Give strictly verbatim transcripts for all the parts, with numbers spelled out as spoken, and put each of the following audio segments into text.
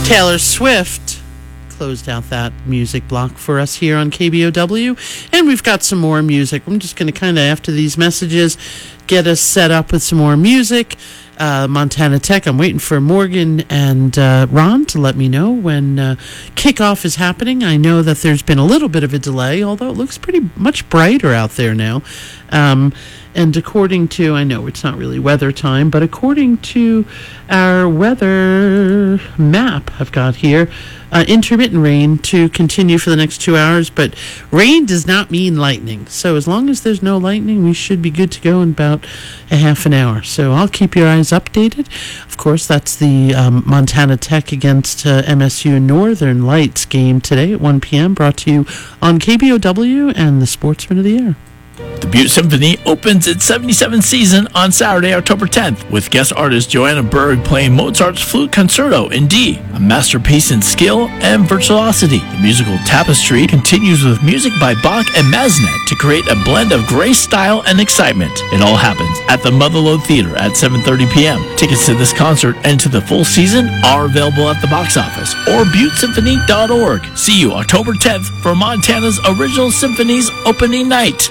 Taylor Swift closed out that music block for us here on K B O W. And we've got some more music. I'm just going to kind of, after these messages, get us set up with some more music. Uh, Montana Tech, I'm waiting for Morgan and uh, Ron to let me know when uh, kickoff is happening. I know that there's been a little bit of a delay, although it looks pretty much brighter out there now. Um, and according to, I know it's not really weather time, but according to our weather map I've got here, uh, intermittent rain to continue for the next two hours, but rain does not mean lightning. So as long as there's no lightning, we should be good to go in about a half an hour. So I'll keep your eyes updated. Of course, that's the um, Montana Tech against uh, M S U Northern Lights game today at one p.m. brought to you on K B O W and the Sportsman of the Year. The Butte Symphony opens its seventy-seventh season on Saturday, October tenth, with guest artist Joanna Berg playing Mozart's Flute Concerto in D, a masterpiece in skill and virtuosity. The musical tapestry continues with music by Bach and Massenet to create a blend of grace, style, and excitement. It all happens at the Motherlode Theater at seven thirty p.m. Tickets to this concert and to the full season are available at the box office or butte symphony dot org. See you October tenth for Montana's Original Symphony's opening night.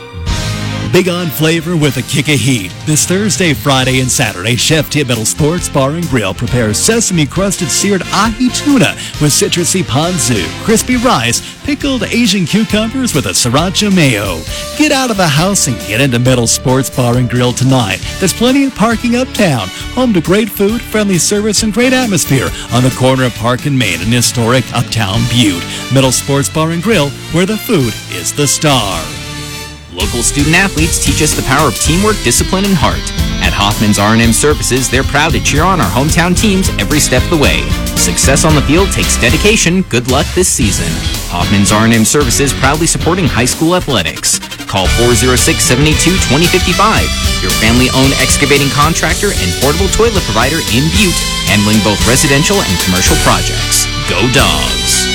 Big on flavor with a kick of heat. This Thursday, Friday, and Saturday, Chef Tip Middle Sports Bar and Grill prepares sesame-crusted seared ahi tuna with citrusy ponzu, crispy rice, pickled Asian cucumbers with a sriracha mayo. Get out of the house and get into Middle Sports Bar and Grill tonight. There's plenty of parking uptown, home to great food, friendly service, and great atmosphere on the corner of Park and Main in historic Uptown Butte. Middle Sports Bar and Grill, where the food is the star. Local student-athletes teach us the power of teamwork, discipline, and heart. At Hoffman's R and M Services, they're proud to cheer on our hometown teams every step of the way. Success on the field takes dedication. Good luck this season. Hoffman's R and M Services proudly supporting high school athletics. Call four oh six, seven eight two, two oh five five. Your family-owned excavating contractor and portable toilet provider in Butte, handling both residential and commercial projects. Go Dogs!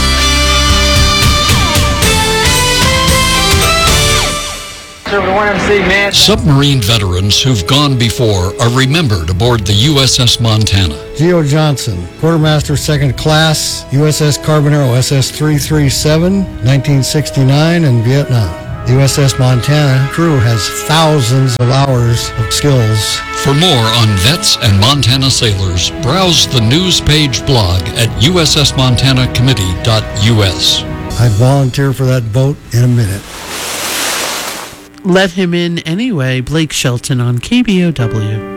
Submarine veterans who've gone before are remembered aboard the U S S Montana. Geo Johnson, Quartermaster Second Class, U S S Carbonero S S three thirty-seven, nineteen sixty-nine, and Vietnam. The U S S Montana crew has thousands of hours of skills. For more on vets and Montana sailors, browse the news page blog at U S S Montana Committee dot U S. I'd volunteer for that boat in a minute. Let him in anyway. Blake Shelton on K B O W.